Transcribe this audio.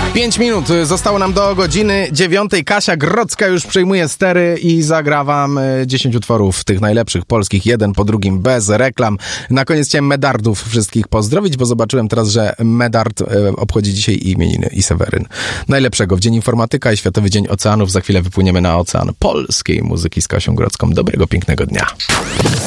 5 minut zostało nam do godziny 9. Kasia Grodzka już przejmuje stery i zagra wam 10 utworów tych najlepszych polskich, jeden po drugim, bez reklam. Na koniec chciałem Medardów wszystkich pozdrowić, bo zobaczyłem teraz, że Medard obchodzi dzisiaj imieniny i Seweryn. Najlepszego w Dzień Informatyka i Światowy Dzień Oceanów. Za chwilę wypłyniemy na ocean polskiej muzyki z Kasią Grodzką. Dobrego, pięknego dnia.